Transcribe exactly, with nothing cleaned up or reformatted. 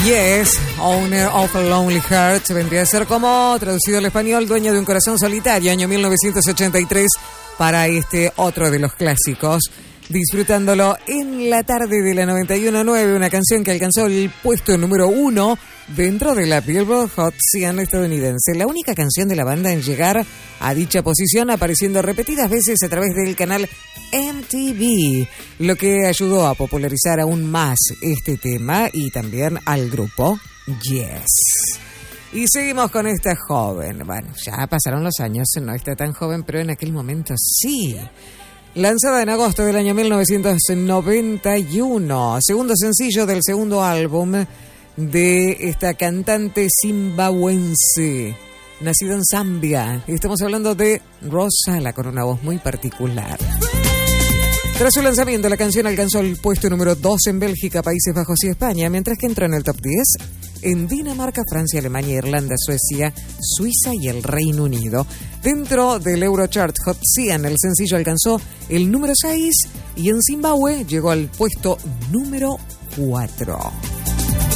Yes, Owner of a Lonely Heart vendría a ser como, traducido al español, dueño de un corazón solitario, año mil novecientos ochenta y tres, para este otro de los clásicos. Disfrutándolo en la tarde de la noventa y uno punto nueve, una canción que alcanzó el puesto número uno dentro de la Billboard Hot cien estadounidense. La única canción de la banda en llegar a dicha posición, apareciendo repetidas veces a través del canal M T V, lo que ayudó a popularizar aún más este tema y también al grupo Yes. Y seguimos con esta joven. Bueno, ya pasaron los años, no está tan joven, pero en aquel momento sí. Lanzada en agosto del año mil novecientos noventa y uno, segundo sencillo del segundo álbum de esta cantante zimbabuense, nacida en Zambia. Estamos hablando de Rosala, con una voz muy particular. Tras su lanzamiento, la canción alcanzó el puesto número dos en Bélgica, Países Bajos y España, mientras que entró en el top diez en Dinamarca, Francia, Alemania, Irlanda, Suecia, Suiza y el Reino Unido. Dentro del Eurochart Hot cien, el sencillo alcanzó el número seis y en Zimbabue llegó al puesto número cuatro.